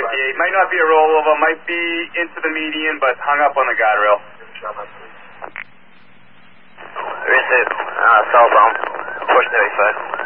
Yeah, it might not be a rollover, might be into the median, but hung up on the guardrail. Rinse it, southbound, push 35.